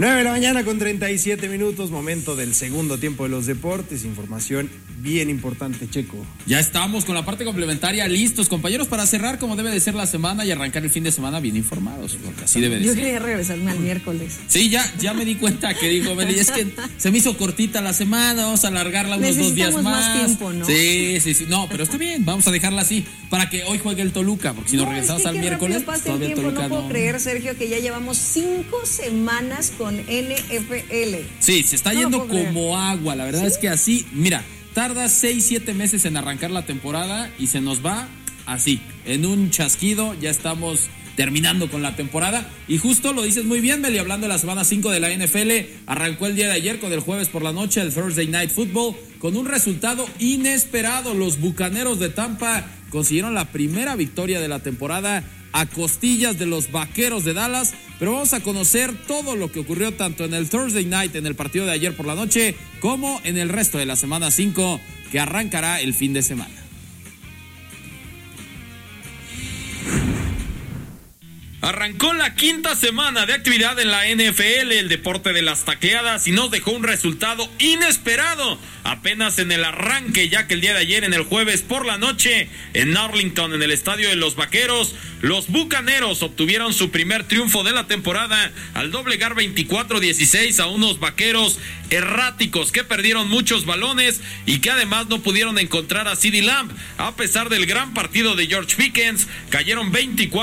9 de la mañana con 37 minutos, momento del segundo tiempo de los deportes. Información bien importante, Checo. Ya estamos con la parte complementaria listos, compañeros, para cerrar como debe de ser la semana y arrancar el fin de semana bien informados, porque así debe de ser. Yo quería regresarme al miércoles. Sí, ya me di cuenta que dijo Meli, es que se me hizo cortita la semana, vamos a alargarla unos 2 días más. Tiempo, ¿no? Sí. No, pero está bien, vamos a dejarla así, para que hoy juegue el Toluca, porque si nos regresamos al miércoles, todavía el Toluca no puedo creer, Sergio, que ya llevamos 5 semanas con NFL. Sí, se está yendo como agua, la verdad es que así, mira, tarda 6-7 meses en arrancar la temporada y se nos va así, en un chasquido, ya estamos terminando con la temporada. Y justo lo dices muy bien, Meli, hablando de la semana 5 de la NFL, arrancó el día de ayer con el jueves por la noche, el Thursday Night Football, con un resultado inesperado. Los Bucaneros de Tampa consiguieron la primera victoria de la temporada a costillas de los Vaqueros de Dallas, pero vamos a conocer todo lo que ocurrió tanto en el Thursday Night, en el partido de ayer por la noche, como en el resto de la semana 5 que arrancará el fin de semana. Arrancó la quinta semana de actividad en la NFL, el deporte de las tacleadas, y nos dejó un resultado inesperado apenas en el arranque, ya que el día de ayer, en el jueves por la noche, en Arlington, en el estadio de los Vaqueros, los Bucaneros obtuvieron su primer triunfo de la temporada al doblegar 24-16 a unos Vaqueros erráticos que perdieron muchos balones y que además no pudieron encontrar a CeeDee Lamb. A pesar del gran partido de George Pickens, cayeron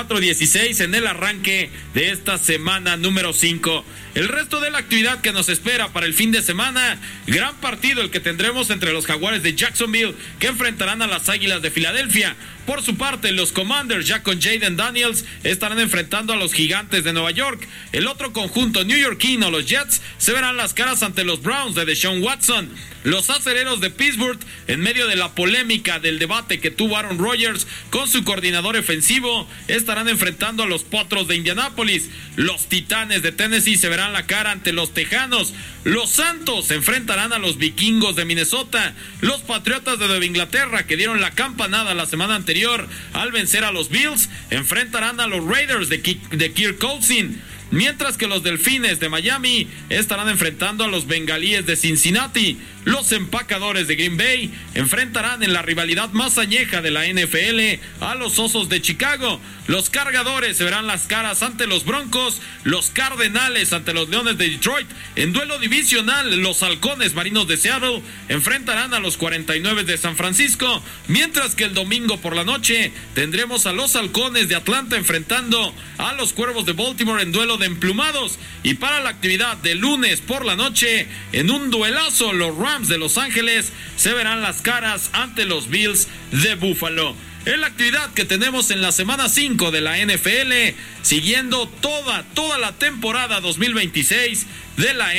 24-16 en el arranque de esta semana número 5. El resto de la actividad que nos espera para el fin de semana, gran partido el que tendremos entre los Jaguares de Jacksonville, que enfrentarán a las Águilas de Filadelfia. Por su parte, los Commanders, ya con Jaden Daniels, estarán enfrentando a los Gigantes de Nueva York. El otro conjunto neoyorquino, los Jets, se verán las caras ante los Browns de Deshaun Watson. Los Acereros de Pittsburgh, en medio de la polémica del debate que tuvo Aaron Rodgers con su coordinador ofensivo, estarán enfrentando a los Potros de Indianápolis. Los Titanes de Tennessee se verán la cara ante los Tejanos. Los Santos se enfrentarán a los Vikingos de Minnesota. Los Patriotas de Nueva Inglaterra, que dieron la campanada la semana anterior al vencer a los Bills, enfrentarán a los Raiders de Kirk Cousins. Mientras que los Delfines de Miami estarán enfrentando a los Bengalíes de Cincinnati. Los Empacadores de Green Bay enfrentarán en la rivalidad más añeja de la NFL a los Osos de Chicago. Los Cargadores se verán las caras ante los Broncos. Los Cardenales ante los Leones de Detroit. En duelo divisional, los Halcones Marinos de Seattle enfrentarán a los 49 de San Francisco. Mientras que el domingo por la noche tendremos a los Halcones de Atlanta enfrentando a los Cuervos de Baltimore en duelo de emplumados. Y para la actividad de lunes por la noche, en un duelazo, los Rams de Los Ángeles se verán las caras ante los Bills de Buffalo. Es la actividad que tenemos en la semana 5 de la NFL, siguiendo toda la temporada 2026 de la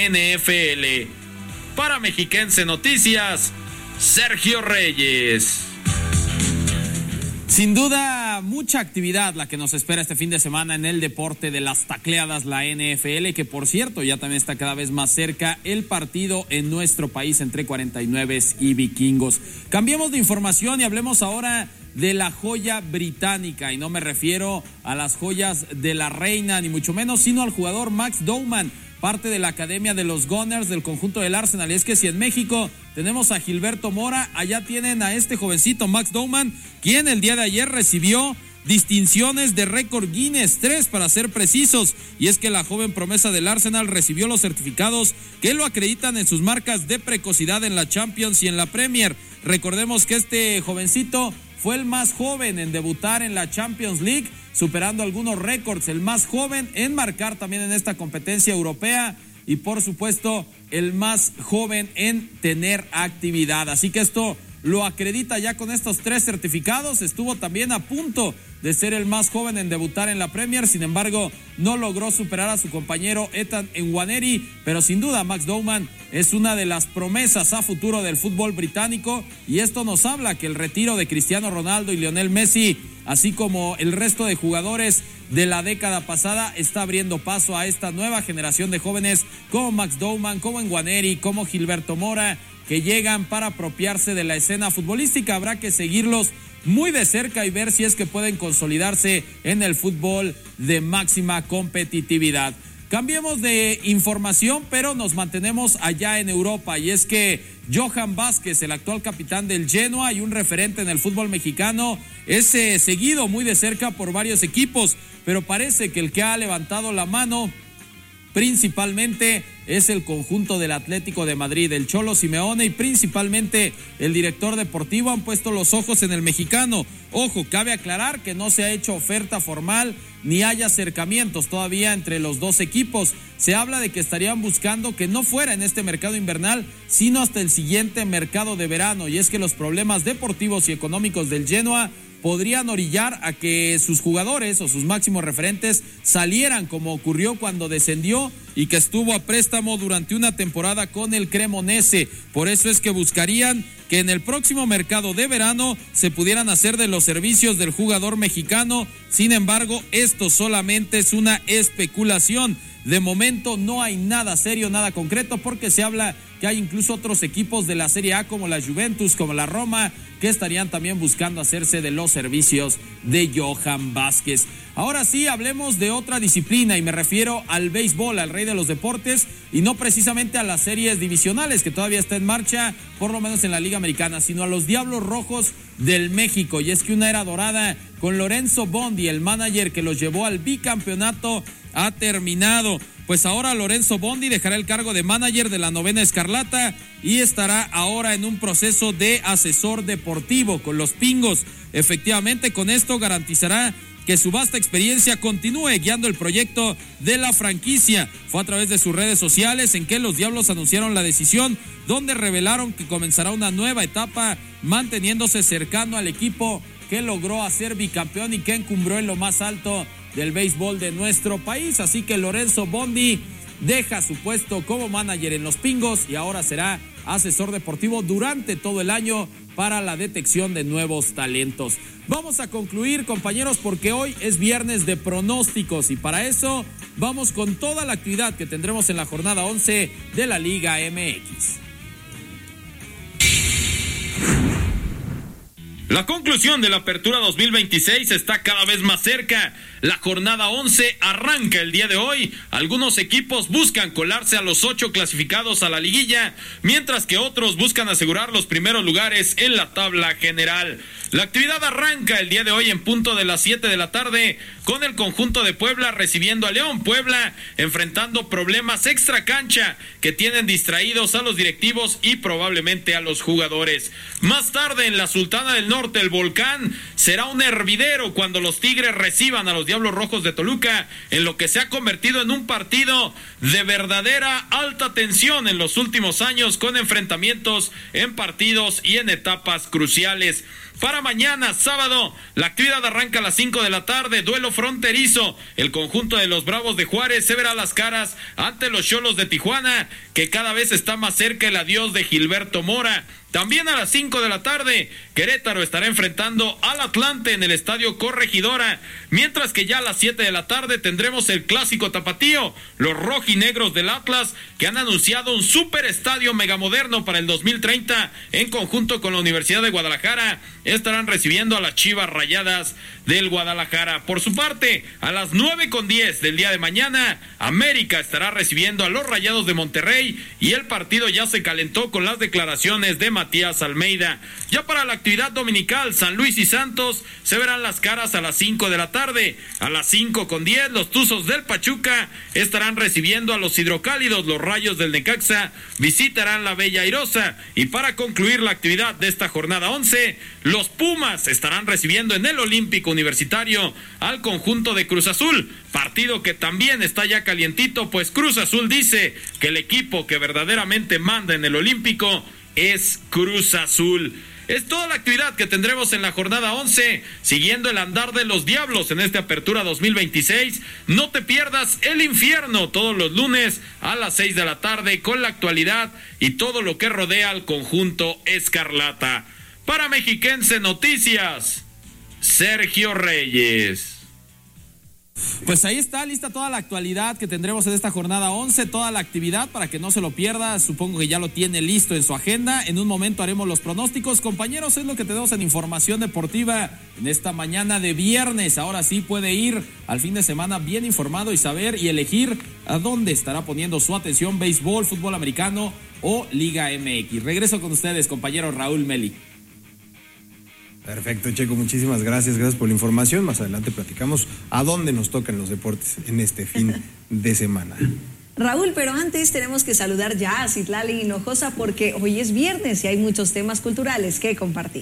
NFL. Para Mexiquense Noticias, Sergio Reyes. Sin duda, mucha actividad la que nos espera este fin de semana en el deporte de las tacleadas, la NFL, que por cierto ya también está cada vez más cerca el partido en nuestro país entre 49 y Vikingos. Cambiemos de información y hablemos ahora de la joya británica, y no me refiero a las joyas de la reina, ni mucho menos, sino al jugador Max Dowman, parte de la academia de los Gunners del conjunto del Arsenal. Y es que si en México tenemos a Gilberto Mora, allá tienen a este jovencito Max Dowman, quien el día de ayer recibió distinciones de récord Guinness, 3 para ser precisos, y es que la joven promesa del Arsenal recibió los certificados que lo acreditan en sus marcas de precocidad en la Champions y en la Premier. Recordemos que este jovencito fue el más joven en debutar en la Champions League, superando algunos récords, el más joven en marcar también en esta competencia europea y por supuesto el más joven en tener actividad. Así que esto lo acredita ya con estos 3 certificados. Estuvo también a punto de ser el más joven en debutar en la Premier, sin embargo no logró superar a su compañero Ethan Nwaneri, pero sin duda Max Dowman es una de las promesas a futuro del fútbol británico, y esto nos habla que el retiro de Cristiano Ronaldo y Lionel Messi, así como el resto de jugadores de la década pasada, está abriendo paso a esta nueva generación de jóvenes como Max Dowman, como Nwaneri, como Gilberto Mora, que llegan para apropiarse de la escena futbolística. Habrá que seguirlos muy de cerca y ver si es que pueden consolidarse en el fútbol de máxima competitividad. Cambiemos de información, pero nos mantenemos allá en Europa, y es que Johan Vázquez, el actual capitán del Genoa y un referente en el fútbol mexicano, es seguido muy de cerca por varios equipos, pero parece que el que ha levantado la mano principalmente es el conjunto del Atlético de Madrid. El Cholo Simeone y principalmente el director deportivo han puesto los ojos en el mexicano. Ojo, cabe aclarar que no se ha hecho oferta formal ni hay acercamientos todavía entre los dos equipos. Se habla de que estarían buscando que no fuera en este mercado invernal, sino hasta el siguiente mercado de verano, y es que los problemas deportivos y económicos del Genoa podrían orillar a que sus jugadores o sus máximos referentes salieran, como ocurrió cuando descendió y que estuvo a préstamo durante una temporada con el Cremonese. Por eso es que buscarían que en el próximo mercado de verano se pudieran hacer de los servicios del jugador mexicano. Sin embargo, esto solamente es una especulación. De momento no hay nada serio, nada concreto, porque se habla que hay incluso otros equipos de la Serie A como la Juventus, como la Roma, que estarían también buscando hacerse de los servicios de Johan Vázquez. Ahora sí, hablemos de otra disciplina, y me refiero al béisbol, al rey de los deportes, y no precisamente a las series divisionales que todavía está en marcha, por lo menos en la Liga Americana, sino a los Diablos Rojos del México. Y es que una era dorada con Lorenzo Bondi, el manager que los llevó al bicampeonato, ha terminado. Pues ahora Lorenzo Bondi dejará el cargo de manager de la Novena Escarlata y estará ahora en un proceso de asesor deportivo con los Pingos. Efectivamente, con esto garantizará que su vasta experiencia continúe guiando el proyecto de la franquicia. Fue a través de sus redes sociales en que los Diablos anunciaron la decisión, donde revelaron que comenzará una nueva etapa manteniéndose cercano al equipo que logró hacer bicampeón y que encumbró en lo más alto del béisbol de nuestro país. Así que Lorenzo Bondi deja su puesto como manager en los Pingos y ahora será asesor deportivo durante todo el año para la detección de nuevos talentos. Vamos a concluir, compañeros, porque hoy es viernes de pronósticos y para eso vamos con toda la actividad que tendremos en la jornada 11 de la Liga MX. La conclusión de la apertura 2026 está cada vez más cerca. La jornada 11 arranca el día de hoy. Algunos equipos buscan colarse a los 8 clasificados a la liguilla, mientras que otros buscan asegurar los primeros lugares en la tabla general. La actividad arranca el día de hoy en punto de las 7 de la tarde con el conjunto de Puebla recibiendo a León. Puebla enfrentando problemas extra cancha que tienen distraídos a los directivos y probablemente a los jugadores. Más tarde en la Sultana del Norte, el Volcán será un hervidero cuando los Tigres reciban a los Diablos Rojos de Toluca, en lo que se ha convertido en un partido de verdadera alta tensión en los últimos años, con enfrentamientos en partidos y en etapas cruciales. Para mañana, sábado, la actividad arranca a las 5 de la tarde, duelo fronterizo. El conjunto de los Bravos de Juárez se verá las caras ante los Xolos de Tijuana, que cada vez está más cerca el adiós de Gilberto Mora. También a las 5 de la tarde, Querétaro estará enfrentando al Atlante en el Estadio Corregidora, mientras que ya a las 7 de la tarde tendremos el clásico tapatío, los rojinegros del Atlas, que han anunciado un super estadio megamoderno para el 2030 en conjunto con la Universidad de Guadalajara. Estarán recibiendo a las Chivas Rayadas del Guadalajara. Por su parte, a las 9:10 del día de mañana, América estará recibiendo a los Rayados de Monterrey y el partido ya se calentó con las declaraciones de Matías Almeida. Ya para la actividad dominical, San Luis y Santos se verán las caras a las 5 de la tarde. A las 5:10, los Tuzos del Pachuca estarán recibiendo a los Hidrocálidos. Los Rayos del Necaxa visitarán la Bella Airosa. Y para concluir la actividad de esta jornada 11, los Pumas estarán recibiendo en el Olímpico Universitario al conjunto de Cruz Azul, partido que también está ya calientito, pues Cruz Azul dice que el equipo que verdaderamente manda en el Olímpico es Cruz Azul. Es toda la actividad que tendremos en la jornada 11, siguiendo el andar de los Diablos en esta apertura 2026. No te pierdas El Infierno todos los lunes a las 6 de la tarde con la actualidad y todo lo que rodea al conjunto escarlata. Para Mexiquense Noticias, Sergio Reyes. Pues ahí está, lista toda la actualidad que tendremos en esta jornada 11, toda la actividad para que no se lo pierda. Supongo que ya lo tiene listo en su agenda. En un momento haremos los pronósticos. Compañeros, es lo que tenemos en información deportiva en esta mañana de viernes. Ahora sí puede ir al fin de semana bien informado y saber y elegir a dónde estará poniendo su atención: béisbol, fútbol americano o Liga MX. Regreso con ustedes, compañero Raúl Meli. Perfecto, Checo, muchísimas gracias por la información. Más adelante platicamos a dónde nos tocan los deportes en este fin de semana. Raúl, pero antes tenemos que saludar ya a Citlali Hinojosa porque hoy es viernes y hay muchos temas culturales que compartir.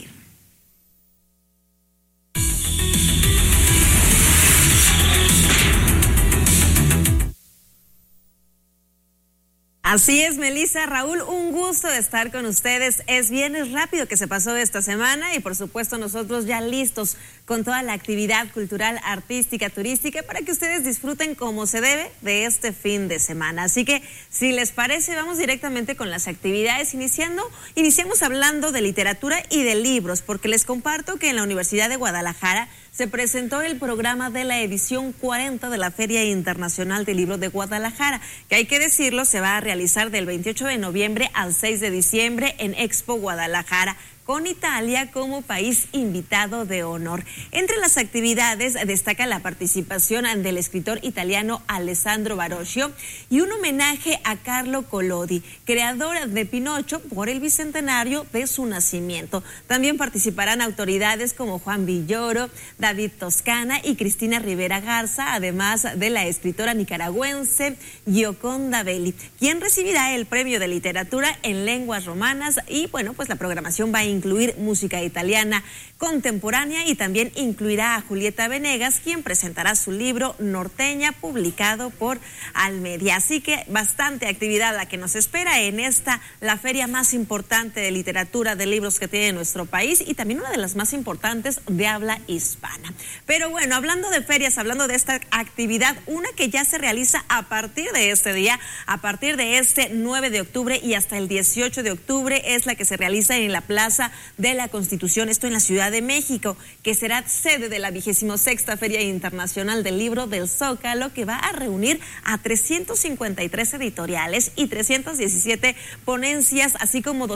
Así es, Melissa, Raúl, un gusto de estar con ustedes. Es viernes rápido que se pasó esta semana y por supuesto nosotros ya listos con toda la actividad cultural, artística, turística para que ustedes disfruten como se debe de este fin de semana. Así que si les parece, vamos directamente con las actividades. Iniciamos hablando de literatura y de libros, porque les comparto que en la Universidad de Guadalajara se presentó el programa de la edición 40 de la Feria Internacional del Libro de Guadalajara, que hay que decirlo, se va a realizar del 28 de noviembre al 6 de diciembre en Expo Guadalajara, con Italia como país invitado de honor. Entre las actividades destaca la participación del escritor italiano Alessandro Barocchio y un homenaje a Carlo Collodi, creador de Pinocho, por el bicentenario de su nacimiento. También participarán autoridades como Juan Villoro, David Toscana y Cristina Rivera Garza, además de la escritora nicaragüense Gioconda Belli, quien recibirá el premio de literatura en lenguas romanas. Y bueno, pues la programación va a incluir música italiana contemporánea y también incluirá a Julieta Venegas, quien presentará su libro Norteña, publicado por Almedia. Así que bastante actividad la que nos espera en la feria más importante de literatura, de libros que tiene nuestro país y también una de las más importantes de habla hispana. Pero bueno, hablando de ferias, hablando de esta actividad, una que ya se realiza a partir de este día, a partir de este 9 de octubre y hasta el 18 de octubre, es la que se realiza en la Plaza de la Constitución, esto en la Ciudad de México, que será sede de la 26ª Feria Internacional del Libro del Zócalo, que va a reunir a 353 editoriales y 317 ponencias, así como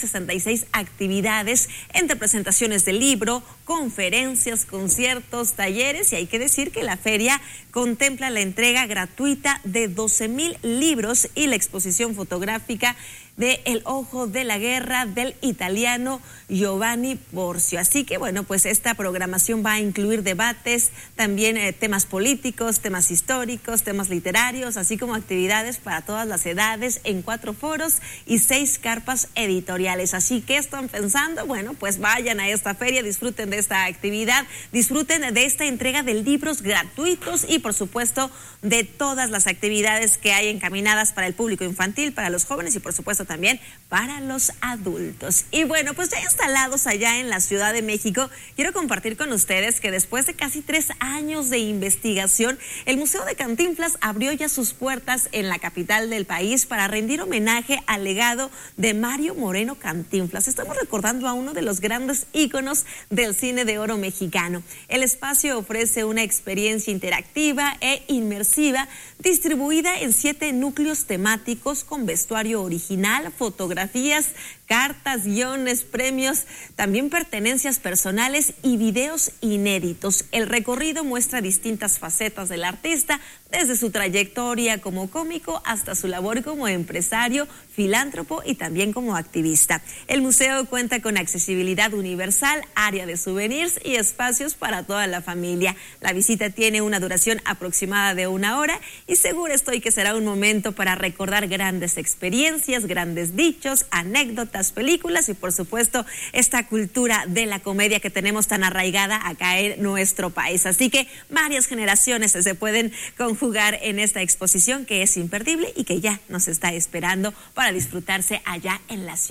266 actividades entre presentaciones de libro, conferencias, conciertos, talleres, y hay que decir que la feria contempla la entrega gratuita de 12,000 libros y la exposición fotográfica de El Ojo de la Guerra del italiano Giovanni Borzio. Así que bueno, pues esta programación va a incluir debates, también temas políticos, temas históricos, temas literarios, así como actividades para todas las edades en 4 foros y 6 carpas editoriales. Así que están pensando, bueno, pues vayan a esta feria, disfruten de esta actividad, disfruten de esta entrega de libros gratuitos y por supuesto de todas las actividades que hay encaminadas para el público infantil, para los jóvenes y por supuesto también para los adultos. Y bueno, pues ya instalados allá en la Ciudad de México, quiero compartir con ustedes que después de casi 3 años de investigación, el Museo de Cantinflas abrió ya sus puertas en la capital del país para rendir homenaje al legado de Mario Moreno Cantinflas. Estamos recordando a uno de los grandes íconos del cine de oro mexicano. El espacio ofrece una experiencia interactiva e inmersiva distribuida en 7 núcleos temáticos con vestuario original, fotografías, cartas, guiones, premios, también pertenencias personales y videos inéditos. El recorrido muestra distintas facetas del artista, desde su trayectoria como cómico hasta su labor como empresario, filántropo y también como activista. El museo cuenta con accesibilidad universal, área de souvenirs y espacios para toda la familia. La visita tiene una duración aproximada de 1 hora y seguro estoy que será un momento para recordar grandes experiencias, grandes dichos, anécdotas, películas y por supuesto esta cultura de la comedia que tenemos tan arraigada acá en nuestro país. Así que varias generaciones se pueden conjugar en esta exposición que es imperdible y que ya nos está esperando para disfrutarse allá en la Ciudad de México.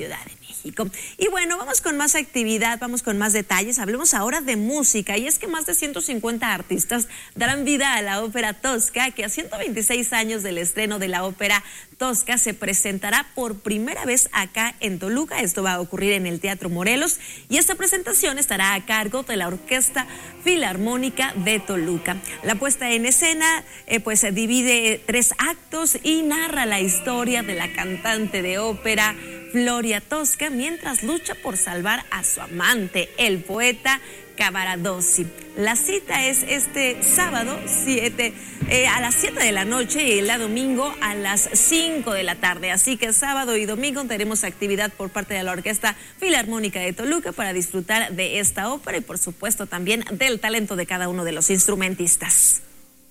México. Y bueno, vamos con más actividad, vamos con más detalles. Hablemos ahora de música, y es que más de 150 artistas darán vida a la ópera Tosca, que a 126 años del estreno de la ópera Tosca se presentará por primera vez acá en Toluca. Esto va a ocurrir en el Teatro Morelos, y esta presentación estará a cargo de la Orquesta Filarmónica de Toluca. La puesta en escena pues se divide 3 actos y narra la historia de la cantante de ópera Floria Tosca mientras lucha por salvar a su amante, el poeta Cavaradossi. La cita es este sábado a las 7 de la noche y el domingo a las 5 de la tarde. Así que sábado y domingo tenemos actividad por parte de la Orquesta Filarmónica de Toluca para disfrutar de esta ópera y por supuesto también del talento de cada uno de los instrumentistas.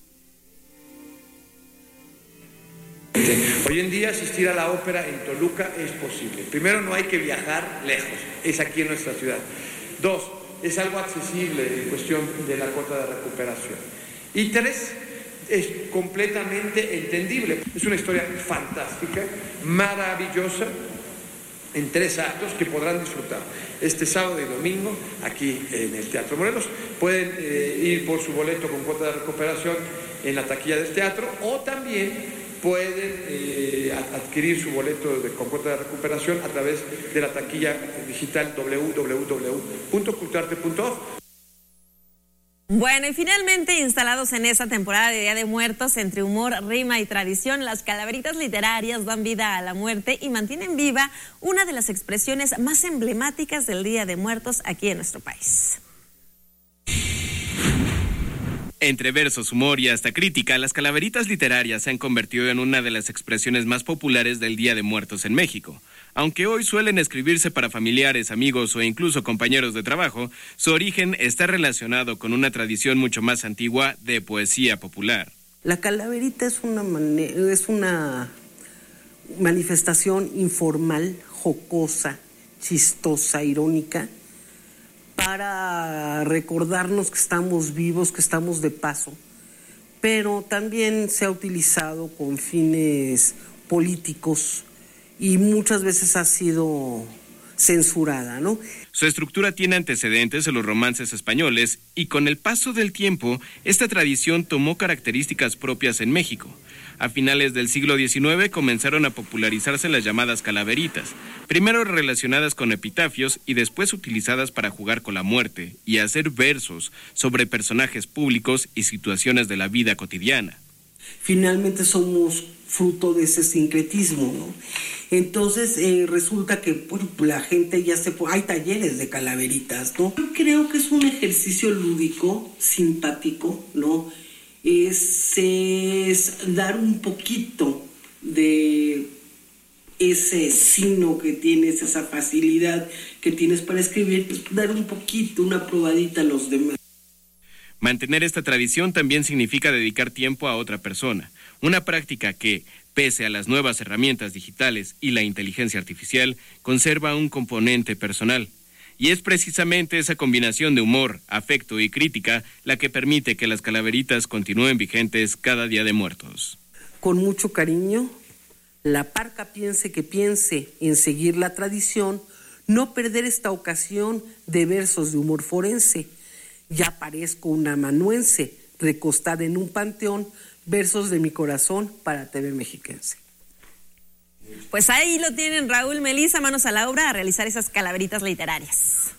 Hoy en día asistir a la ópera en Toluca es posible. Primero, no hay que viajar lejos, es aquí en nuestra ciudad. 2, es algo accesible en cuestión de la cuota de recuperación. Y 3, es completamente entendible. Es una historia fantástica, maravillosa, en 3 actos que podrán disfrutar este sábado y domingo aquí en el Teatro Morelos. Pueden ir por su boleto con cuota de recuperación en la taquilla del teatro, o también pueden adquirir su boleto con cuota de recuperación a través de la taquilla digital www.culturarte.org. Bueno, y finalmente instalados en esta temporada de Día de Muertos, entre humor, rima y tradición, las calaveritas literarias dan vida a la muerte y mantienen viva una de las expresiones más emblemáticas del Día de Muertos aquí en nuestro país. Entre versos, humor y hasta crítica, las calaveritas literarias se han convertido en una de las expresiones más populares del Día de Muertos en México. Aunque hoy suelen escribirse para familiares, amigos o incluso compañeros de trabajo, su origen está relacionado con una tradición mucho más antigua de poesía popular. La calaverita es una manifestación informal, jocosa, chistosa, irónica, para recordarnos que estamos vivos, que estamos de paso, pero también se ha utilizado con fines políticos y muchas veces ha sido censurada, ¿no? Su estructura tiene antecedentes en los romances españoles y con el paso del tiempo, esta tradición tomó características propias en México. A finales del siglo XIX comenzaron a popularizarse las llamadas calaveritas, primero relacionadas con epitafios y después utilizadas para jugar con la muerte y hacer versos sobre personajes públicos y situaciones de la vida cotidiana. Finalmente somos fruto de ese sincretismo, ¿no? Entonces resulta que la gente hay talleres de calaveritas, ¿no? Yo creo que es un ejercicio lúdico, simpático, ¿no? Es dar un poquito de ese sino que tienes, esa facilidad que tienes para escribir, pues dar un poquito, una probadita a los demás. Mantener esta tradición también significa dedicar tiempo a otra persona, una práctica que, pese a las nuevas herramientas digitales y la inteligencia artificial, conserva un componente personal. Y es precisamente esa combinación de humor, afecto y crítica la que permite que las calaveritas continúen vigentes cada Día de Muertos. Con mucho cariño, la parca piense en seguir la tradición, no perder esta ocasión de versos de humor forense. Ya parezco una amanuense, recostada en un panteón, versos de mi corazón para TV Mexiquense. Pues ahí lo tienen, Raúl, Melissa, manos a la obra a realizar esas calaveritas literarias.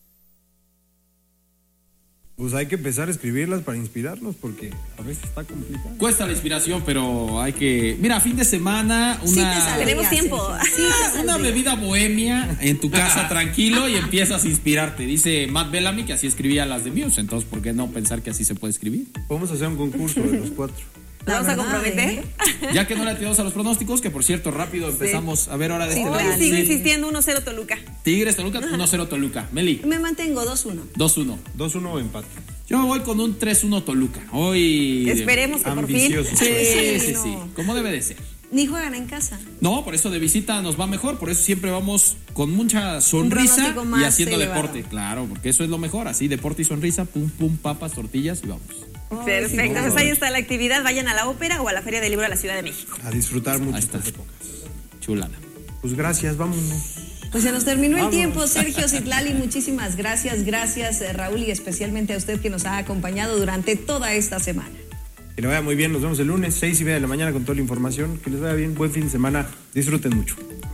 Pues hay que empezar a escribirlas para inspirarnos, porque a veces está complicado. Cuesta la inspiración, pero hay que... Mira, fin de semana, tenemos tiempo. Una bebida bohemia en tu casa tranquilo y empiezas a inspirarte. Dice Matt Bellamy que así escribía las de Muse, entonces ¿por qué no pensar que así se puede escribir? Podemos hacer un concurso de los 4. ¿La vamos a comprometer? Ya que no le atinamos a los pronósticos, que por cierto, rápido empezamos a ver ahora de este lado. Sigue insistiendo 1-0 Toluca. Tigres Toluca, 1-0 Toluca. Meli. Me mantengo 2-1. 2-1. 2-1 empate. Yo me voy con un 3-1 Toluca. Hoy... Esperemos que ambicioso. por fin. Sí. Como debe de ser. Ni juegan en casa. No, por eso de visita nos va mejor, por eso siempre vamos con mucha sonrisa y haciendo elevado. Deporte. Claro, porque eso es lo mejor, así deporte y sonrisa, pum, pum, papas, tortillas y vamos. Perfecto, pues ahí está la actividad. Vayan a la ópera o a la Feria del Libro de la Ciudad de México. A disfrutar mucho Ahí está. estas épocas. Chulada. Pues gracias, vámonos. Pues se nos terminó el tiempo, Sergio Citlali, muchísimas gracias. Gracias, Raúl, y especialmente a usted que nos ha acompañado durante toda esta semana. Que le vaya muy bien, nos vemos el lunes, 6:30 de la mañana con toda la información. Que les vaya bien, buen fin de semana, disfruten mucho.